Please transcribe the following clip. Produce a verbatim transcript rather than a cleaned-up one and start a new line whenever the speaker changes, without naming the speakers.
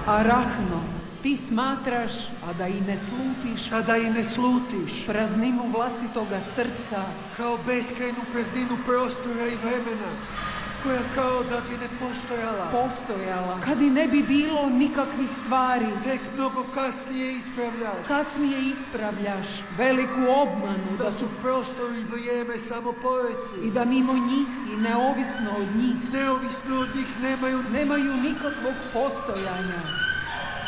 Arahno, ti smatraš, a da i ne slutiš,
a da i ne slutiš,
prazninu vlastitoga srca,
kao beskrajnu prazninu prostora i vremena, koja kao da bi ne postojala.
Postojala, kad i ne bi bilo nikakvih stvari.
Tek mnogo kasnije ispravljaš.
Kasnije ispravljaš veliku obmanu.
Da su prostor i vrijeme samo poreci.
I da mimo njih i neovisno od njih.
Neovisno od njih nemaju...
Nemaju nikakvog postojanja.